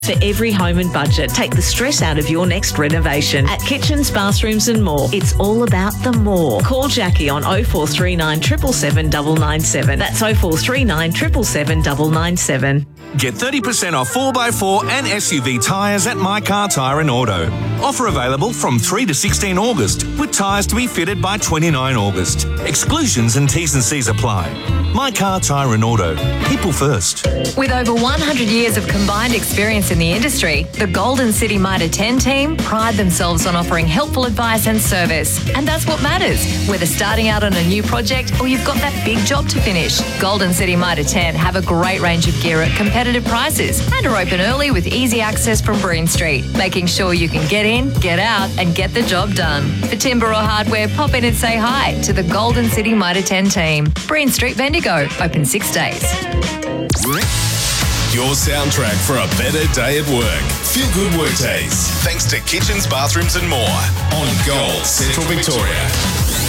For every home and budget, take the stress out of your next renovation. At Kitchens, Bathrooms and More, it's all about the more. Call Jackie on 0439 777 997. That's 0439 777 997. Get 30% off 4x4 and SUV tyres at My Car Tyre and Auto. Offer available from 3 to 16 August, with tyres to be fitted by 29 August. Exclusions and T's and C's apply. My Car Tyre and Auto. People first. With over 100 years of combined experience in the industry, the Golden City Mitre 10 team pride themselves on offering helpful advice and service. And that's what matters, whether starting out on a new project or you've got that big job to finish. Golden City Mitre 10 have a great range of gear at competitive prices and are open early with easy access from Breen Street, making sure you can get in, get out and get the job done. For timber or hardware, pop in and say hi to the Golden City Mitre 10 team. Breen Street Bendigo, open 6 days. Your soundtrack for a better day at work. Feel good work days. Thanks to Kitchens, Bathrooms and More on Gold Central Victoria.